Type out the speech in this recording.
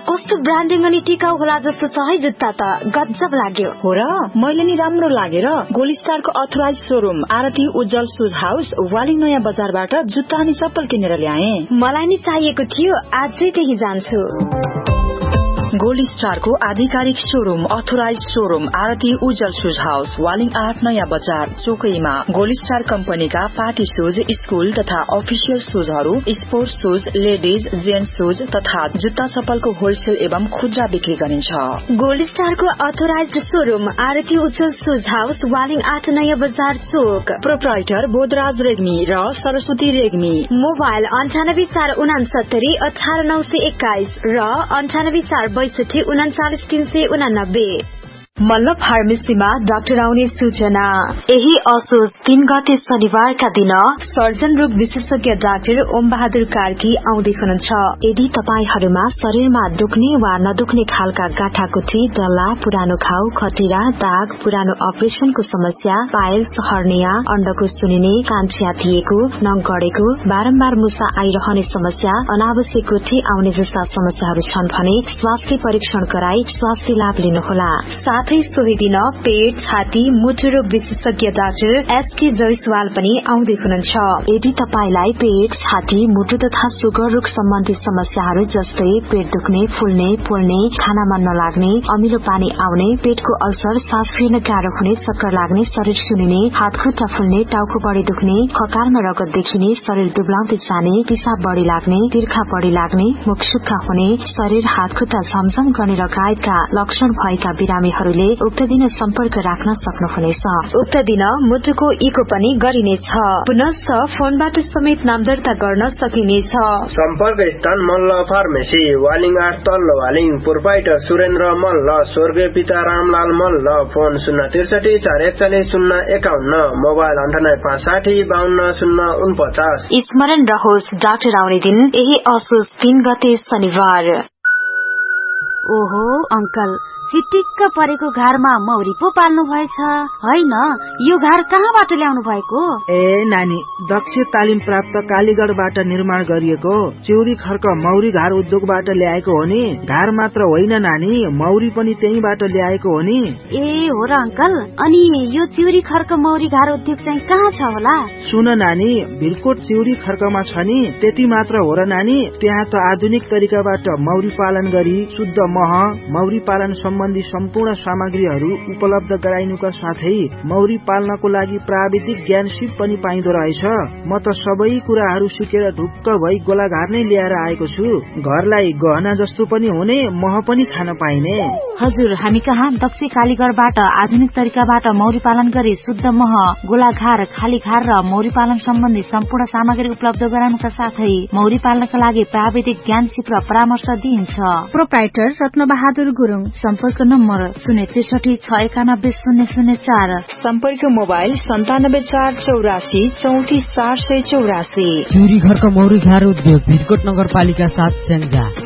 कस्तो ब्रान्डिङ अनि टिकाउ होला जस्तो छ है जुत्ता त गजब लाग्यो। हो र, मैले नि राम्रो लागेर गोल्ड स्टारको अथराइज शोरूम आरती उज्जवल शूज हाउस वालिङ नयाँ बजारबाट जुत्ता अनि चप्पल किनेर ल्याए। मलाई नि चाहिएको थियो, आजै त्यही जान्छु। गोल्ड स्टारको आधिकारिक शोरूम अथोराइज शोरूम आरती उज्जवल शूज हाउस वालिङ 8 नयाँ बजार चोकैमा। गोल्ड स्टार कम्पनीका पार्टी शूज, स्कूल तथा official शूजहरू, sports shoes, ladies gents shoes तथा जुत्ता चप्पलको होलसेल एवं खुद्रा बिक्री गरिन्छ। गोल्ड स्टारको अथोराइज शोरूम आरती उज्जवल शूज हाउस वालिङ 8 नयाँ बजार चोक। प्रोप्राइटर बोधराज रेग्मी र सरस्वती रेग्मी। मोबाइल 984669 18921 र 9846699389। मल्ल फार्मेसीमा डाक्टर आउने सूचना। यही असोज 3 गते शनिबारका दिन सर्जन रोग विशेषज्ञ डाक्टर ओम बहादुर कार्की आउँदै हुनुहुन्छ। यदि तपाईहरूमा शरीरमा दुख्ने वा नदुख्ने खालका गाँठागुठी, डल्ला, पुरानो घाउ, खटिरा, दाग, पुरानो अपरेशनको समस्या, पाइल्स, हर्निया, अण्डको सुनिने, कान च्यातिएको, नङ गडेको, बारम्बार मुसा आइरहने समस्या, अनावश्यक गुठी आउने जस्ता समस्याहरू छन् भने स्वास्थ्य परीक्षण गराई स्वास्थ्य लाभ लिनुहोला। साथै सोही दिन पेट, छाती, मुटु रोग विशेषज्ञ डाक्टर एसके जयसवाल पनि आउँदै हुनुहुन्छ। यदि तपाईलाई पेट, छाती, मुटु तथा सुगर रोग सम्बन्धी समस्याहरू जस्तै पेट दुख्ने, फुल्ने, पोल्ने, खाना मन नलाग्ने, अमिलो पानी आउने, पेटको अल्सर, सास फेर्न गाह्रो हुने, चक्कर लाग्ने, शरीर सुनिने, हात खुट्टा फुल्ने, टाउको बढी दुख्ने, खकारमा रगत देखिने, शरीर दुब्लाउँदै जाने, पिसाब बढी लाग्ने, तिर्खा बढी लाग्ने, मुख सुक्खा हुने, शरीर हात खुट्टा झमझम गर्ने लगायतका लक्षण भएका बिरामीहरूले उक्त दिन सम्पर्क राख्न सक्नुहुनेछ। उक्त दिन मुटुको इको पनि गरिनेछ। पुनश्च फोनबाट समेत नाम दर्ता गर्न सकिनेछ। सम्पर्क स्थान मल्ल फार्मेसी वालिङ 8 तल्लो वालिङ। प्रोप्राइटर सुरेन्द्र मल्ल, स्वर्गीय पिता रामलाल मल्ल। Phone 063 441 051, mobile 9856 52 049। स्मरण रहोस् डाक्टर आउने दिन यही असोज 3 गते शनिबार। ओहो अंकल, चिटिक्क परेको घरमा मौरी पो पाल्नु भएछ हैन? यो घर कहाँबाट ल्याउनु भएको? ए नानी, दक्ष तालिम प्राप्त कालीगढबाट निर्माण गरिएको चिउरी खर्क मौरी घर उद्योगबाट ल्याएको हो नि। घर मात्र होइन नानी, मौरी पनि त्यहीबाट ल्याएको हो नि। ए हो र अंकल, अनि यो चिउरी खर्क मौरी घर उद्योग चाहिँ कहाँ छ होला? सुन नानी, भिरकोट चिउरी खर्कमा छ नि। त्यति मात्र हो र नानी, त्यहाँ त आधुनिक तरिकाबाट मौरी पालन गरी शुद्ध मह, मौरी पालन सम्बन्धी सम्पूर्ण सामग्रीहरू उपलब्ध गराइनुका साथै मौरी पाल्नको लागि प्राविधिक ज्ञान सिप पनि पाइँदो रहेछ। म त सबै कुराहरू सिकेर ढुक्क भई गोलाघाट नै ल्याएर आएको छु। घरलाई गहना जस्तो पनि हुने, मह पनि खान पाइने। हजुर, हामी कहाँ दक्ष कालीगढबाट आधुनिक तरिकाबाट मौरी पालन गरी शुद्ध मह, गोलाघार, खालीघार र मौरी पालन सम्बन्धी सम्पूर्ण सामग्री उपलब्ध गराउनुका साथै मौरी पाल्नका लागि प्राविधिक ज्ञान सिप र परामर्श दिइन्छ। प्रोप्राइटर रत्न बहादुर गुरुङ। सम्पर्क नम्बर 063 691 004। सम्पर्क मोबाइल 9748 34 484। चिउरी घरको मौरी घर उद्योग भिरकोट नगरपालिका 7 स्याङ्जा।